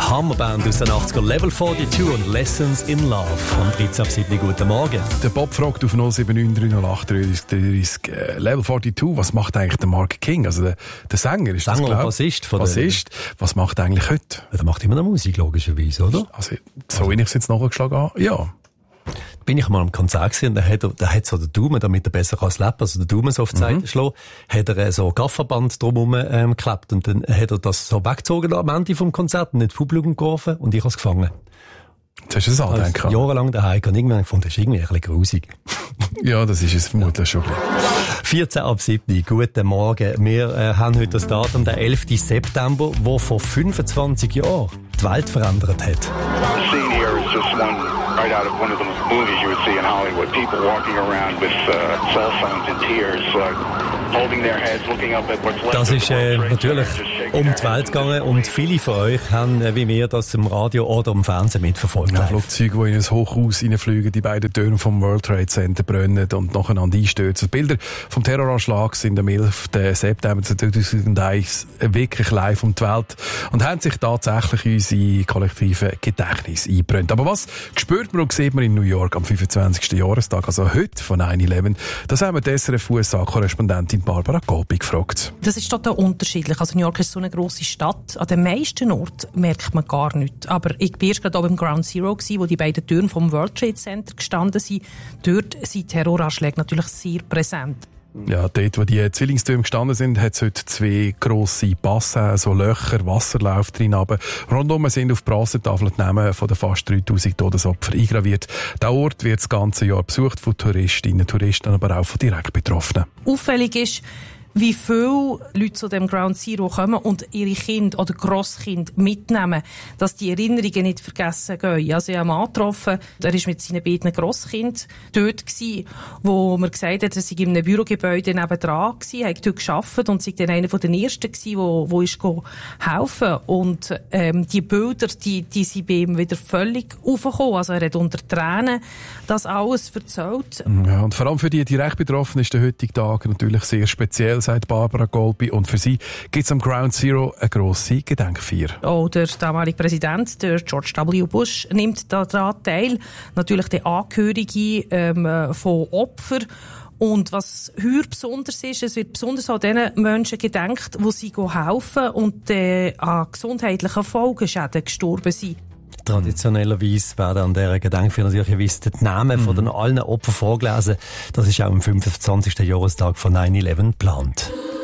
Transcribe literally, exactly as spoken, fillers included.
Hammerband aus den achtziger, Level zweiundvierzig und Lessons in Love. Am dreizehn ab sieben. Guten Morgen. Der Bob fragt auf null sieben neun drei null acht drei drei drei Level zweiundvierzig, was macht eigentlich der Mark King? Also der, der Sänger ist Sänger das, glaub? und Bassist. Von Bassist. Was macht er eigentlich heute? Der macht immer noch Musik, logischerweise, oder? Also, so wie ich es jetzt nachgeschlagen habe, ja. Bin ich mal am Konzert gesehen, da hat er, da hat so der Daumen, damit er besser kann slappen, also der Daumen so auf die Seite Mhm. schlagen, hat er so ein Gafferband drumherum, ähm, geklebt und dann hat er das so weggezogen am Ende vom Konzert und ins Publikum geworfen und ich habe es gefangen. Jetzt hast du es angedenkt. Also, jahrelang daheim und irgendwann gefunden, das ist irgendwie ein bisschen grusig. Ja, das ist es vermutlich schon ein bisschen. vierzehn ab sieben. Guten Morgen. Wir äh, haben heute das Datum, der elften September, wo vor fünfundzwanzig Jahren die Welt verändert hat. The scene here is just one right out of one of the movies you would see in Hollywood. People walking around with uh, cell phones in tears, uh, holding their heads, looking up at what's left. Das ist äh, of the World Trade natürlich Center, just shaking um their die Welt heads. gegangen und viele von euch haben, äh, wie wir, das im Radio oder im Fernsehen mitverfolgt. Ja, live. Flugzeuge, die in ein Hochhaus reinfliegen, die beiden Türme vom World Trade Center brennen und nacheinander einstürzen. Bilder vom Terroranschlag sind am elften September zweitausendeins wirklich live um die Welt und haben sich tatsächlich in unsere kollektive Gedächtnis eingebrannt. Aber was spürt man und sieht man in New York am fünfundzwanzigsten Jahrestag, also heute von nine eleven? Das haben wir die S R F U S A-Korrespondentin Barbara Golbi gefragt. Das ist total unterschiedlich. Also New York ist so eine grosse Stadt. An den meisten Orten merkt man gar nichts. Aber ich war erst gerade oben im Ground Zero, wo die beiden Türme vom World Trade Center gestanden sind. Dort sind Terroranschläge natürlich sehr präsent. Ja, dort, wo die Zwillingstürme gestanden sind, hat es heute zwei grosse Bassen, so Löcher, Wasser läuft drin runter. Rundum sind auf Brassentafeln die Namen von den fast dreitausend Todesopfer eingraviert. Der Ort wird das ganze Jahr besucht von Touristinnen, Touristen, aber auch von direkt Betroffenen. Auffällig ist, wie viele Leute zu dem Ground Zero kommen und ihre Kinder oder Grosskinder mitnehmen, dass die Erinnerungen nicht vergessen gehen. Also ich habe einen Mann getroffen, der war mit seinen beiden Grosskindern dort gewesen, wo mir gesagt hat, er sei in einem Bürogebäude nebendran gewesen, hat dort gearbeitet und sei dann einer von den ersten gewesen, wo, wo ist helfen. Und ähm, die Bilder, die, die sind bei ihm wieder völlig aufgekommen. Also er hat unter Tränen das alles erzählt. Ja, und vor allem für die direkt Betroffenen ist der heutige Tag natürlich sehr speziell, sagt Barbara Golbi. Und für sie gibt es am Ground Zero eine grosse Gedenkfeier. Auch der damalige Präsident, der George W. Bush, nimmt daran teil. Natürlich die Angehörige ähm, von Opfern. Und was heute besonders ist, es wird besonders an den Menschen gedenkt, die sie helfen und äh, an gesundheitlichen Folgeschäden gestorben sind. Traditionellerweise werden an dieser Gedenkfeier natürlich die Namen mhm. von den allen Opfern vorgelesen. Das ist auch am fünfundzwanzigsten Jahrestag von nine eleven geplant.